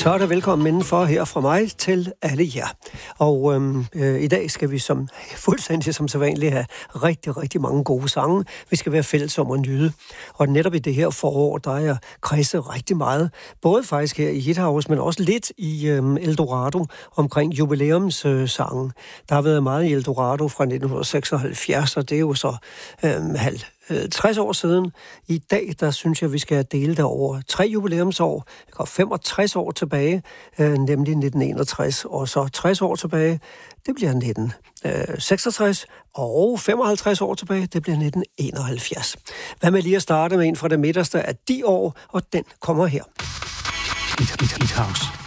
Så er der velkommen indenfor her fra mig til alle jer. Og i dag skal vi fuldstændig som sædvanligt have rigtig, rigtig mange gode sange. Vi skal være fælles om at nyde. Og netop i det her forår, der er kredset rigtig meget. Både faktisk her i Hithouse, men også lidt i Eldorado omkring jubilæumssangen. Der har været meget i Eldorado fra 1976, og det er jo så 60 år siden. I dag, der synes jeg, vi skal dele det over 3 jubilæumsår. Det går 65 år tilbage, nemlig 1961, og så 60 år tilbage, det bliver 1966, og 55 år tilbage, det bliver 1971. Hvad med lige at starte med en fra det midterste af de år, og den kommer her. Hithouse.